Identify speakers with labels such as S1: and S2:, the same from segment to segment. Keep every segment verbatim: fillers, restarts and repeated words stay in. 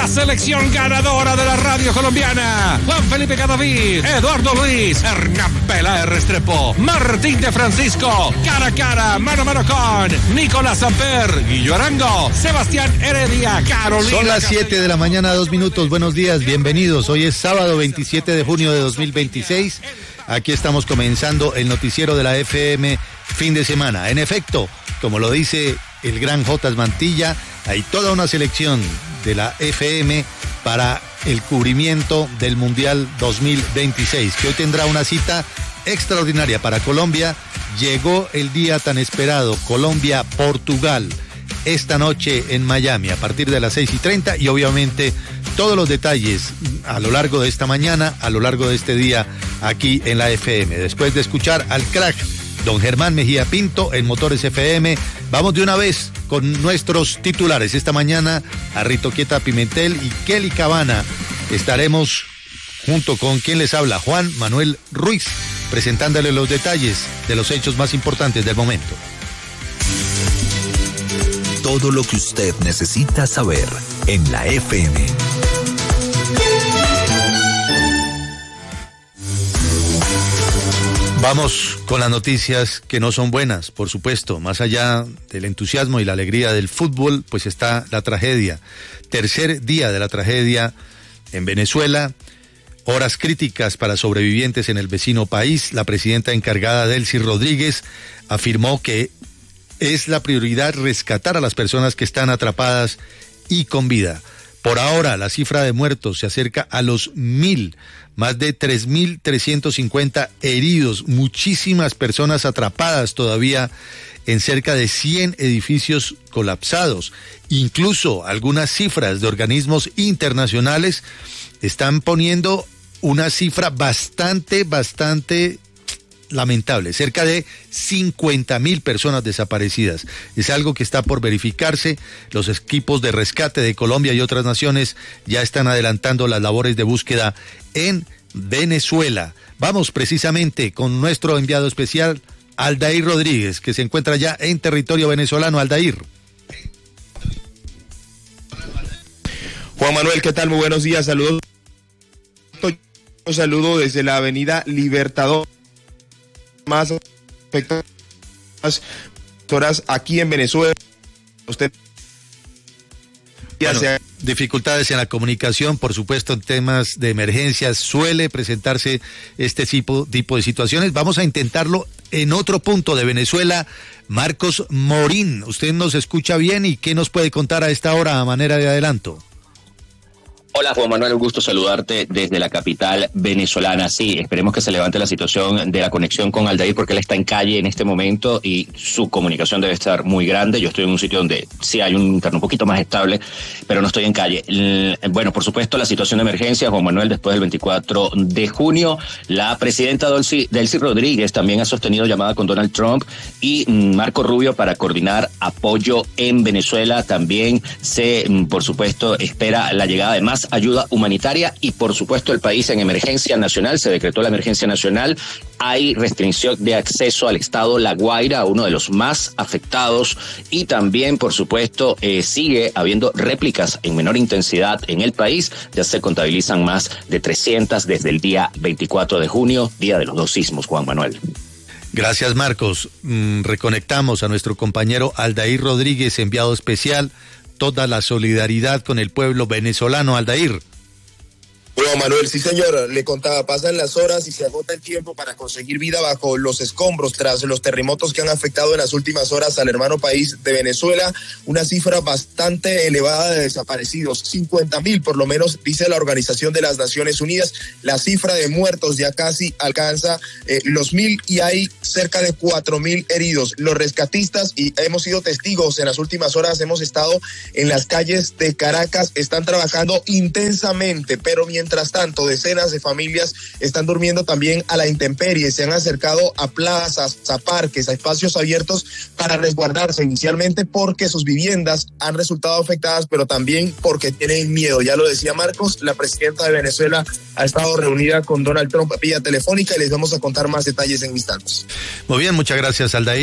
S1: la selección ganadora de la radio colombiana. Juan Felipe Cadavid, Eduardo Luis, Hernán Peláez Restrepo, Martín de Francisco, cara a cara, mano a mano con Nicolás Samper, Guillo Arango, Sebastián Heredia, Carolina.
S2: Son las siete de la mañana, dos minutos. Buenos días, bienvenidos. Hoy es sábado veintisiete de junio de dos mil veintiséis. Aquí estamos comenzando el noticiero de la F M fin de semana. En efecto, como lo dice el gran Jotas Mantilla, hay toda una selección de la F M para el cubrimiento del Mundial dos mil veintiséis, que hoy tendrá una cita extraordinaria para Colombia. Llegó el día tan esperado, Colombia-Portugal, esta noche en Miami a partir de las seis y treinta, y obviamente todos los detalles a lo largo de esta mañana, a lo largo de este día aquí en la F M. Después de escuchar al crack don Germán Mejía Pinto en Motores F M, vamos de una vez con nuestros titulares. Esta mañana a Rito Quieta Pimentel y Kelly Cabana estaremos junto con quien les habla, Juan Manuel Ruiz, presentándole los detalles de los hechos más importantes del momento.
S3: Todo lo que usted necesita saber en la F M.
S2: Vamos con las noticias que no son buenas, por supuesto. Más allá del entusiasmo y la alegría del fútbol, pues está la tragedia. Tercer día de la tragedia en Venezuela. Horas críticas para sobrevivientes en el vecino país. La presidenta encargada, Delcy Rodríguez, afirmó que es la prioridad rescatar a las personas que están atrapadas y con vida. Por ahora, la cifra de muertos se acerca a los mil, más de tres mil trescientos cincuenta heridos, muchísimas personas atrapadas todavía en cerca de cien edificios colapsados. Incluso algunas cifras de organismos internacionales están poniendo una cifra bastante, bastante lamentable, cerca de cincuenta mil personas desaparecidas. Es algo que está por verificarse. Los equipos de rescate de Colombia y otras naciones ya están adelantando las labores de búsqueda en Venezuela. Vamos precisamente con nuestro enviado especial, Aldair Rodríguez, que se encuentra ya en territorio venezolano. Aldair.
S4: Juan Manuel, ¿qué tal? Muy buenos días, saludos. Un saludo desde la avenida Libertador. Más horas aquí en Venezuela. Usted
S2: bueno, sea... dificultades en la comunicación, por supuesto, en temas de emergencias suele presentarse este tipo, tipo de situaciones. Vamos a intentarlo en otro punto de Venezuela. Marcos Morín, ¿usted nos escucha bien y qué nos puede contar a esta hora a manera de adelanto?
S5: Hola Juan Manuel, un gusto saludarte desde la capital venezolana. Sí, esperemos que se levante la situación de la conexión con Aldair porque él está en calle en este momento y su comunicación debe estar muy grande. Yo estoy en un sitio donde sí hay un internet un poquito más estable, pero no estoy en calle. Bueno, por supuesto, la situación de emergencia, Juan Manuel, después del veinticuatro de junio, la presidenta Delcy, Delcy Rodríguez también ha sostenido llamada con Donald Trump y Marco Rubio para coordinar apoyo en Venezuela. También se, por supuesto, espera la llegada de más ayuda humanitaria y por supuesto el país en emergencia nacional, se decretó la emergencia nacional, hay restricción de acceso al estado La Guaira, uno de los más afectados, y también por supuesto eh, sigue habiendo réplicas en menor intensidad en el país, ya se contabilizan más de trescientas desde el día veinticuatro de junio, día de los dos sismos, Juan Manuel.
S2: Gracias, Marcos. Mm, reconectamos a nuestro compañero Aldair Rodríguez, enviado especial. Toda la solidaridad con el pueblo venezolano. Aldair.
S4: Bueno, Manuel, sí señor, le contaba, pasan las horas y se agota el tiempo para conseguir vida bajo los escombros tras los terremotos que han afectado en las últimas horas al hermano país de Venezuela, una cifra bastante elevada de desaparecidos, cincuenta mil por lo menos, dice la Organización de las Naciones Unidas. La cifra de muertos ya casi alcanza eh, los mil y hay cerca de cuatro mil heridos. Los rescatistas, y hemos sido testigos en las últimas horas, hemos estado en las calles de Caracas, están trabajando intensamente, pero mientras Mientras tanto, decenas de familias están durmiendo también a la intemperie, se han acercado a plazas, a parques, a espacios abiertos para resguardarse inicialmente porque sus viviendas han resultado afectadas, pero también porque tienen miedo. Ya lo decía Marcos, la presidenta de Venezuela ha estado reunida con Donald Trump vía telefónica y les vamos a contar más detalles en instantes.
S2: Muy bien, muchas gracias, Aldair.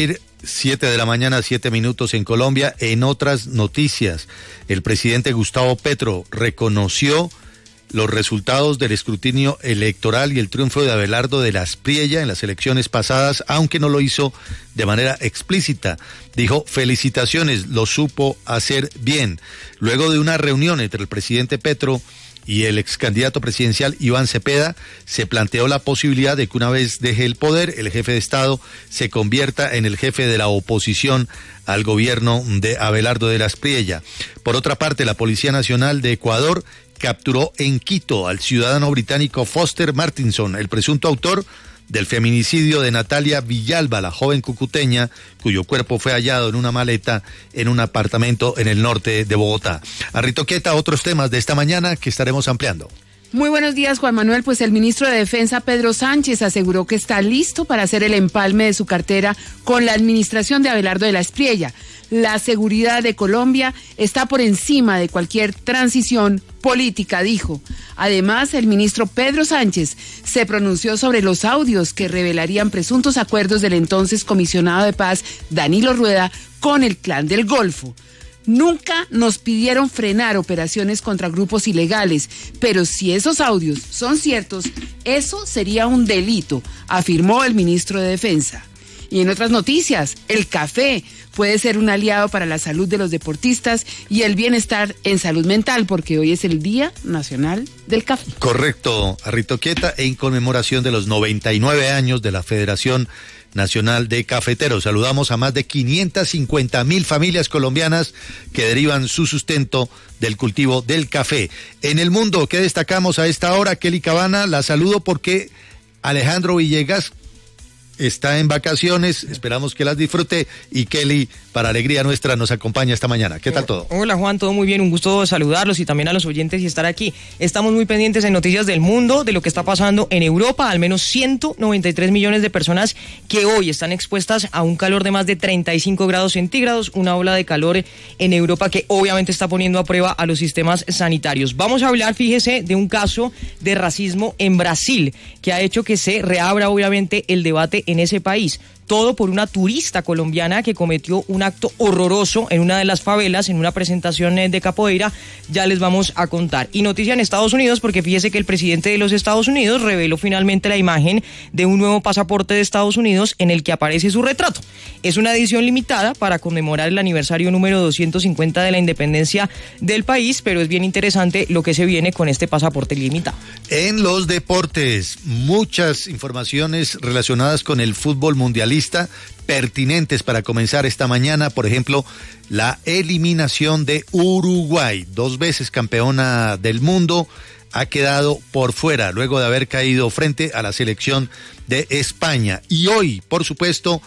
S2: Siete de la mañana, siete minutos en Colombia. En otras noticias, el presidente Gustavo Petro reconoció los resultados del escrutinio electoral y el triunfo de Abelardo de la Espriella en las elecciones pasadas, aunque no lo hizo de manera explícita. Dijo, felicitaciones, lo supo hacer bien. Luego de una reunión entre el presidente Petro y el ex candidato presidencial Iván Cepeda, se planteó la posibilidad de que una vez deje el poder, el jefe de Estado se convierta en el jefe de la oposición al gobierno de Abelardo de la Espriella. Por otra parte, la Policía Nacional de Ecuador capturó en Quito al ciudadano británico Foster Martinson, el presunto autor del feminicidio de Natalia Villalba, la joven cucuteña, cuyo cuerpo fue hallado en una maleta en un apartamento en el norte de Bogotá. Arritoqueta, otros temas de esta mañana que estaremos ampliando.
S6: Muy buenos días, Juan Manuel. Pues el ministro de Defensa, Pedro Sánchez, aseguró que está listo para hacer el empalme de su cartera con la administración de Abelardo de la Espriella. La seguridad de Colombia está por encima de cualquier transición política, dijo. Además, el ministro Pedro Sánchez se pronunció sobre los audios que revelarían presuntos acuerdos del entonces comisionado de paz, Danilo Rueda, con el Clan del Golfo. Nunca nos pidieron frenar operaciones contra grupos ilegales, pero si esos audios son ciertos, eso sería un delito, afirmó el ministro de Defensa. Y en otras noticias, el café puede ser un aliado para la salud de los deportistas y el bienestar en salud mental, porque hoy es el Día Nacional del Café.
S2: Correcto, Arritoqueta, en conmemoración de los noventa y nueve años de la Federación Nacional de Cafeteros. Saludamos a más de quinientas cincuenta mil familias colombianas que derivan su sustento del cultivo del café. En el mundo, ¿qué destacamos a esta hora? Kelly Cabana, la saludo porque Alejandro Villegas está en vacaciones, esperamos que las disfrute, y Kelly, para alegría nuestra, nos acompaña esta mañana. ¿Qué tal todo?
S7: Hola Juan, todo muy bien, un gusto saludarlos y también a los oyentes y estar aquí. Estamos muy pendientes en noticias del mundo, de lo que está pasando en Europa, al menos ciento noventa y tres millones de personas que hoy están expuestas a un calor de más de treinta y cinco grados centígrados, una ola de calor en Europa que obviamente está poniendo a prueba a los sistemas sanitarios. Vamos a hablar, fíjese, de un caso de racismo en Brasil, que ha hecho que se reabra obviamente el debate en ese país. Todo por una turista colombiana que cometió un acto horroroso en una de las favelas, en una presentación de capoeira. Ya les vamos a contar. Y noticia en Estados Unidos, porque fíjese que el presidente de los Estados Unidos reveló finalmente la imagen de un nuevo pasaporte de Estados Unidos en el que aparece su retrato. Es una edición limitada para conmemorar el aniversario número doscientos cincuenta de la independencia del país, pero es bien interesante lo que se viene con este pasaporte limitado.
S2: En los deportes, muchas informaciones relacionadas con el fútbol mundialista pertinentes para comenzar esta mañana. Por ejemplo, la eliminación de Uruguay, dos veces campeona del mundo, ha quedado por fuera luego de haber caído frente a la selección de España. Y hoy, por supuesto,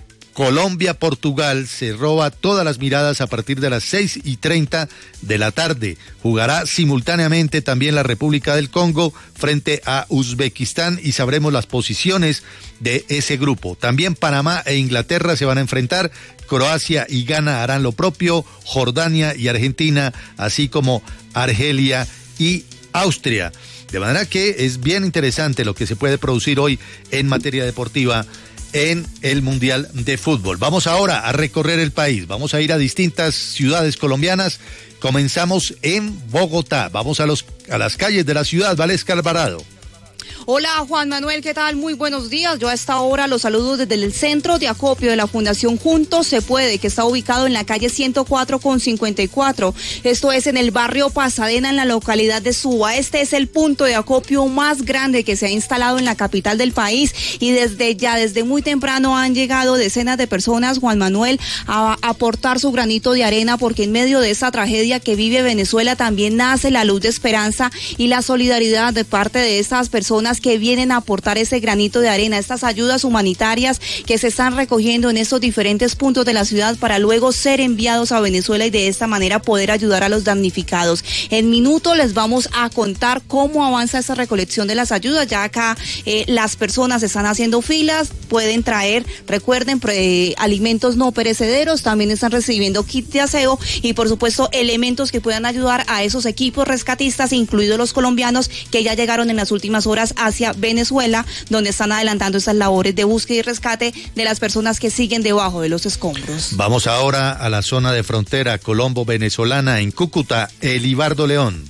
S2: Colombia-Portugal se roba todas las miradas a partir de las seis y treinta de la tarde. Jugará simultáneamente también la República del Congo frente a Uzbekistán y sabremos las posiciones de ese grupo. También Panamá e Inglaterra se van a enfrentar. Croacia y Ghana harán lo propio. Jordania y Argentina, así como Argelia y Austria. De manera que es bien interesante lo que se puede producir hoy en materia deportiva en el Mundial de Fútbol. Vamos ahora a recorrer el país, vamos a ir a distintas ciudades colombianas. Comenzamos en Bogotá, vamos a, los, a las calles de la ciudad. Valesca Alvarado.
S8: Hola Juan Manuel, ¿qué tal? Muy buenos días. Yo a esta hora los saludo desde el centro de acopio de la Fundación Juntos Se Puede, que está ubicado en la calle ciento cuatro con cincuenta y cuatro. Esto es en el barrio Pasadena, en la localidad de Suba. Este es el punto de acopio más grande que se ha instalado en la capital del país y desde ya, desde muy temprano han llegado decenas de personas, Juan Manuel, a aportar su granito de arena, porque en medio de esta tragedia que vive Venezuela también nace la luz de esperanza y la solidaridad de parte de estas personas que vienen a aportar ese granito de arena, estas ayudas humanitarias que se están recogiendo en estos diferentes puntos de la ciudad para luego ser enviados a Venezuela y de esta manera poder ayudar a los damnificados. En minuto les vamos a contar cómo avanza esta recolección de las ayudas. Ya acá eh, las personas están haciendo filas, pueden traer, recuerden, pre, alimentos no perecederos, también están recibiendo kit de aseo y por supuesto elementos que puedan ayudar a esos equipos rescatistas, incluidos los colombianos que ya llegaron en las últimas horas hacia Venezuela, donde están adelantando esas labores de búsqueda y rescate de las personas que siguen debajo de los escombros.
S2: Vamos ahora a la zona de frontera colombo-venezolana en Cúcuta, Elibardo León.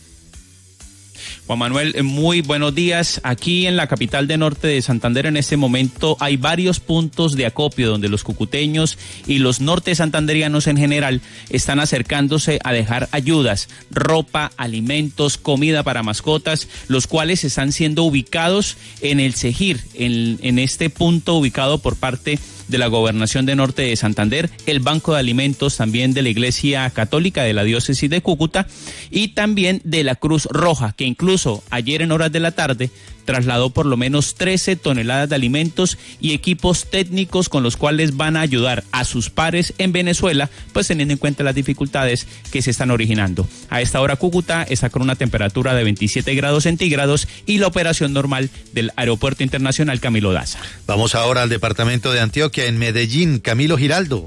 S9: Juan Manuel, muy buenos días. Aquí en la capital de Norte de Santander en este momento hay varios puntos de acopio donde los cucuteños y los norte santanderianos en general están acercándose a dejar ayudas, ropa, alimentos, comida para mascotas, los cuales están siendo ubicados en el Cejir, en, en este punto ubicado por parte de la Gobernación de Norte de Santander, el Banco de Alimentos también de la Iglesia Católica de la Diócesis de Cúcuta y también de la Cruz Roja, que incluso ayer en horas de la tarde trasladó por lo menos trece toneladas de alimentos y equipos técnicos con los cuales van a ayudar a sus pares en Venezuela, pues teniendo en cuenta las dificultades que se están originando. A esta hora Cúcuta está con una temperatura de veintisiete grados centígrados y la operación normal del Aeropuerto Internacional Camilo Daza.
S2: Vamos ahora al departamento de Antioquia, en Medellín, Camilo Giraldo.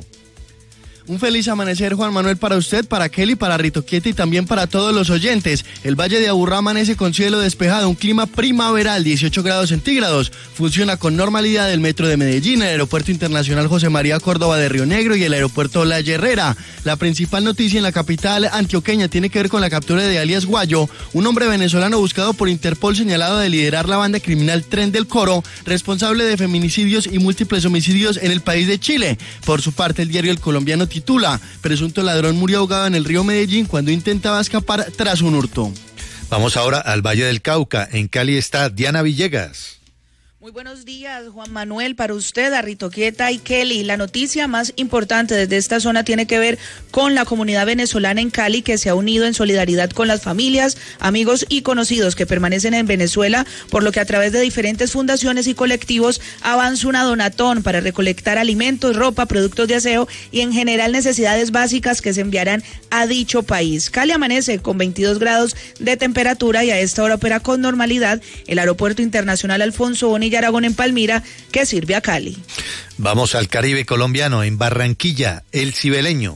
S10: Un feliz amanecer, Juan Manuel, para usted, para Kelly, para Rito Quieta y también para todos los oyentes. El Valle de Aburrá amanece con cielo despejado, un clima primaveral, dieciocho grados centígrados. Funciona con normalidad el metro de Medellín, el Aeropuerto Internacional José María Córdoba de Río Negro y el Aeropuerto La Herrera. La principal noticia en la capital antioqueña tiene que ver con la captura de alias Guayo, un hombre venezolano buscado por Interpol señalado de liderar la banda criminal Tren del Coro, responsable de feminicidios y múltiples homicidios en el país de Chile. Por su parte, el diario El Colombiano titula: presunto ladrón murió ahogado en el río Medellín cuando intentaba escapar tras un hurto.
S2: Vamos ahora al Valle del Cauca. En Cali está Diana Villegas.
S11: Muy buenos días, Juan Manuel, para usted, a Rito Quieta y Kelly. La noticia más importante desde esta zona tiene que ver con la comunidad venezolana en Cali, que se ha unido en solidaridad con las familias, amigos y conocidos que permanecen en Venezuela, por lo que a través de diferentes fundaciones y colectivos avanza una donatón para recolectar alimentos, ropa, productos de aseo y en general necesidades básicas que se enviarán a dicho país. Cali amanece con veintidós grados de temperatura y a esta hora opera con normalidad el Aeropuerto Internacional Alfonso Bonilla Aragón en Palmira, que sirve a Cali.
S2: Vamos al Caribe colombiano, en Barranquilla, El Cibeleño.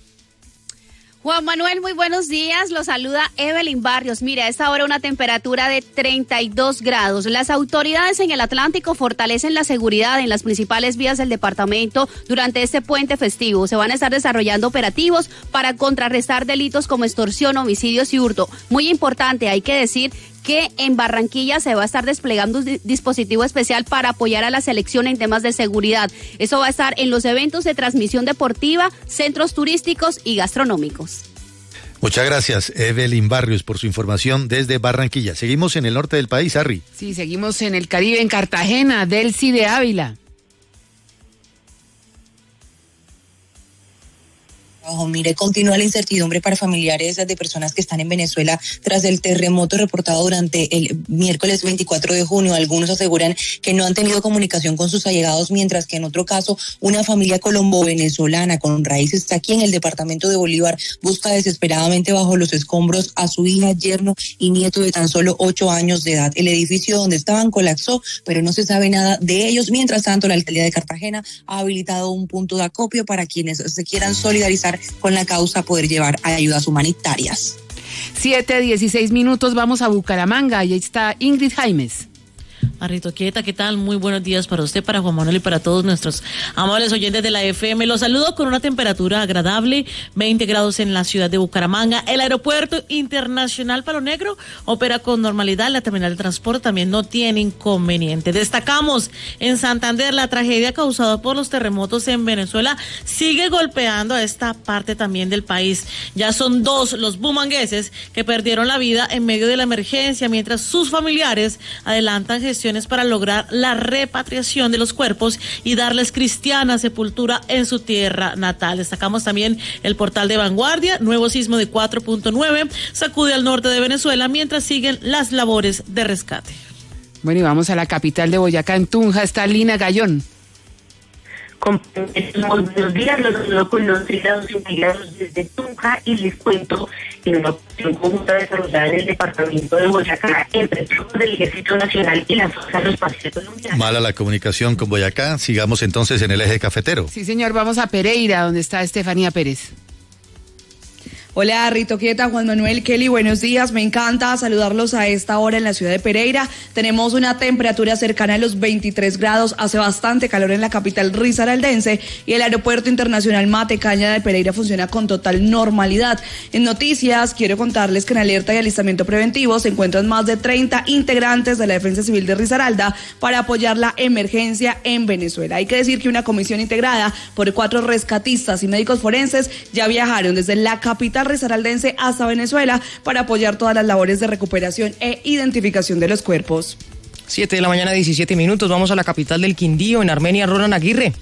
S12: Juan Manuel, muy buenos días. Lo saluda Evelyn Barrios. Mira, a esta hora una temperatura de treinta y dos grados. Las autoridades en el Atlántico fortalecen la seguridad en las principales vías del departamento durante este puente festivo. Se van a estar desarrollando operativos para contrarrestar delitos como extorsión, homicidios y hurto. Muy importante, hay que decir que en Barranquilla se va a estar desplegando un dispositivo especial para apoyar a la selección en temas de seguridad. Eso va a estar en los eventos de transmisión deportiva, centros turísticos y gastronómicos.
S2: Muchas gracias, Evelyn Barrios, por su información desde Barranquilla. Seguimos en el norte del país, Harry.
S6: Sí, seguimos en el Caribe, en Cartagena, Delcy de Ávila.
S13: Mire, continúa la incertidumbre para familiares de personas que están en Venezuela tras el terremoto reportado durante el miércoles veinticuatro de junio. Algunos aseguran que no han tenido comunicación con sus allegados, mientras que en otro caso, una familia colombo-venezolana con raíces aquí en el departamento de Bolívar busca desesperadamente bajo los escombros a su hija, yerno y nieto de tan solo ocho años de edad. El edificio donde estaban colapsó, pero no se sabe nada de ellos. Mientras tanto, la alcaldía de Cartagena ha habilitado un punto de acopio para quienes se quieran solidarizar con la causa, poder llevar ayudas humanitarias.
S6: siete, dieciséis minutos, vamos a Bucaramanga, y ahí está Ingrid Jaimes.
S14: Rito Quieta, ¿qué tal? Muy buenos días para usted, para Juan Manuel y para todos nuestros amables oyentes de la F M. Los saludo con una temperatura agradable, veinte grados en la ciudad de Bucaramanga. El aeropuerto internacional Palo Negro opera con normalidad. La terminal de transporte también no tiene inconveniente. Destacamos en Santander la tragedia causada por los terremotos en Venezuela sigue golpeando a esta parte también del país. Ya son dos los bumangueses que perdieron la vida en medio de la emergencia, mientras sus familiares adelantan gestiones para lograr la repatriación de los cuerpos y darles cristiana sepultura en su tierra natal. Destacamos también el portal de Vanguardia, nuevo sismo de cuatro punto nueve, sacude al norte de Venezuela mientras siguen las labores de rescate.
S6: Bueno, y vamos a la capital de Boyacá, en Tunja, está Lina Gallón.
S15: Muy buenos días, los saludo con los trilados integrados desde Tunja y les cuento en una opción conjunta desarrollada en el departamento de Boyacá entre tropas del Ejército Nacional y las Fuerzas Aeroespaciales Colombianas.
S2: Mala la comunicación con Boyacá, sigamos entonces en el eje cafetero.
S6: Sí, señor, vamos a Pereira, donde está Estefanía Pérez.
S16: Hola, Rito Quieta, Juan Manuel, Kelly, buenos días. Me encanta saludarlos a esta hora en la ciudad de Pereira. Tenemos una temperatura cercana a los veintitrés grados, hace bastante calor en la capital risaraldense y el aeropuerto internacional Matecaña de Pereira funciona con total normalidad. En noticias, quiero contarles que en alerta y alistamiento preventivo se encuentran más de treinta integrantes de la Defensa Civil de Risaralda para apoyar la emergencia en Venezuela. Hay que decir que una comisión integrada por cuatro rescatistas y médicos forenses ya viajaron desde la capital risaraldense hasta Venezuela para apoyar todas las labores de recuperación e identificación de los cuerpos.
S7: Siete de la mañana, diecisiete minutos. Vamos a la capital del Quindío, en Armenia. Ronan Aguirre.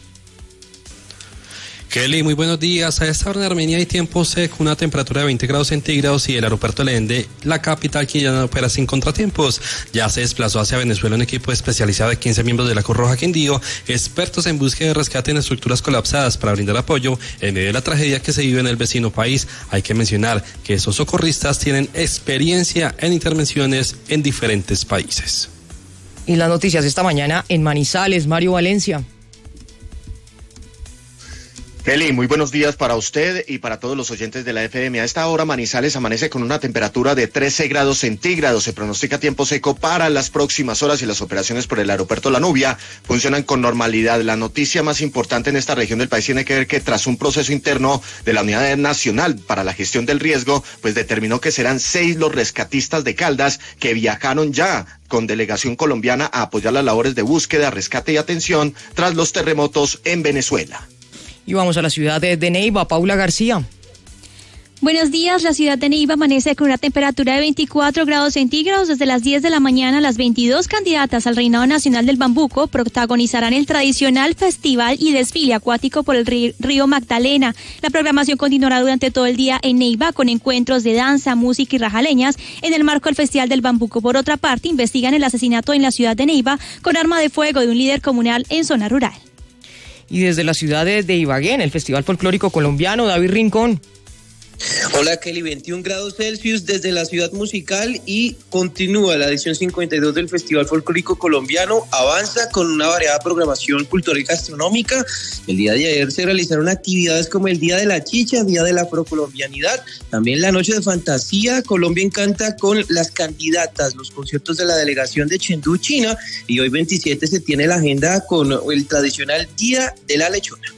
S17: Kelly, muy buenos días. A esta hora en Armenia hay tiempo seco, una temperatura de veinte grados centígrados y el aeropuerto de Lende, la capital, que ya no opera sin contratiempos. Ya se desplazó hacia Venezuela un equipo especializado de quince miembros de la Cruz Roja Quindío, expertos en búsqueda y rescate en estructuras colapsadas para brindar apoyo en medio de la tragedia que se vive en el vecino país. Hay que mencionar que esos socorristas tienen experiencia en intervenciones en diferentes países.
S7: Y las noticias esta mañana en Manizales, Mario Valencia.
S18: Kelly, muy buenos días para usted y para todos los oyentes de la F M. A esta hora Manizales amanece con una temperatura de trece grados centígrados. Se pronostica tiempo seco para las próximas horas y las operaciones por el aeropuerto La Nubia funcionan con normalidad. La noticia más importante en esta región del país tiene que ver que tras un proceso interno de la Unidad Nacional para la Gestión del Riesgo, pues determinó que serán seis los rescatistas de Caldas que viajaron ya con delegación colombiana a apoyar las labores de búsqueda, rescate y atención tras los terremotos en Venezuela.
S7: Y vamos a la ciudad de, de Neiva, Paula García.
S19: Buenos días, la ciudad de Neiva amanece con una temperatura de veinticuatro grados centígrados. Desde las diez de la mañana, las veintidós candidatas al Reinado Nacional del Bambuco protagonizarán el tradicional festival y desfile acuático por el río Magdalena. La programación continuará durante todo el día en Neiva con encuentros de danza, música y rajaleñas en el marco del Festival del Bambuco. Por otra parte, investigan el asesinato en la ciudad de Neiva con arma de fuego de un líder comunal en zona rural.
S7: Y desde la ciudad de, de Ibagué, en el Festival Folclórico Colombiano, David Rincón.
S20: Hola Kelly, veintiún grados Celsius desde la ciudad musical y continúa la edición cincuenta y dos del Festival Folclórico Colombiano. Avanza con una variada programación cultural y gastronómica. El día de ayer se realizaron actividades como el Día de la Chicha, Día de la Afrocolombianidad, también la Noche de Fantasía. Colombia encanta con las candidatas, los conciertos de la delegación de Chengdu, China, y hoy veintisiete se tiene la agenda con el tradicional Día de la Lechona.